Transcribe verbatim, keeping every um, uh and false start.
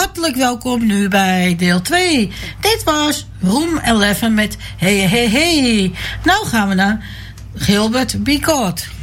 hartelijk welkom nu bij deel twee. Dit was Room elf met Hey Hey Hey. Nou gaan we naar Gilbert Bicot.